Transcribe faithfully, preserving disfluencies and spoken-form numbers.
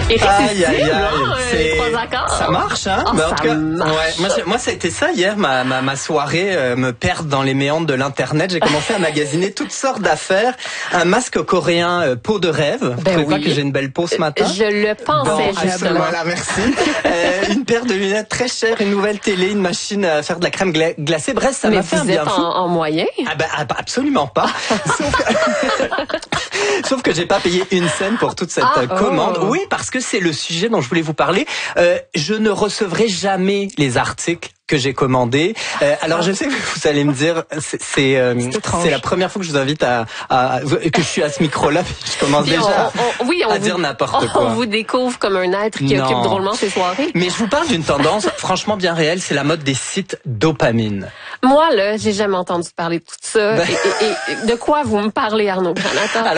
Irrésistible, Aïe, aïe, aïe. hein, C'est- les trois accords. Ça marche, hein? Oh, Ben, en ça tout cas, marche. ouais. Moi, j'ai- moi, ça a été ça hier, ma, ma, ma soirée, euh, me perdre dans les méandres de l'internet. J'ai commencé à magasiner toutes sortes d'affaires. Un masque coréen euh, peau de rêve. Vous Ben trouvez pas oui. que j'ai une belle peau ce matin? Je le pensais, Bon, ah, justement. voilà, merci. Euh, une paire de lunettes très chères, une nouvelle télé, une machine à faire de la crème gla- glacée. Bref, ça Mais m'a fait un vous bien êtes fou. en, en moyen. Ah ben ah, bah, absolument pas. Sauf que, Sauf que j'ai pas payé une scène pour toute cette Ah, euh, commande. oh. Oui, parce que c'est le sujet dont je voulais vous parler. Euh, je ne recevrai jamais les articles que j'ai commandés. Euh, alors je sais que vous allez me dire, c'est c'est, euh, étrange. c'est la première fois que je vous invite à, à que je suis à ce micro-là. Puis je commence Puis déjà on- on- oui, on à vous, dire n'importe on quoi. vous découvre comme un être qui Non. occupe drôlement ses soirées. Mais je vous parle d'une tendance franchement bien réelle, c'est la mode des sites dopamine. Moi, là, j'ai jamais entendu parler de tout ça. Ben- Et, et- et de quoi vous me parlez, Arnaud Granata?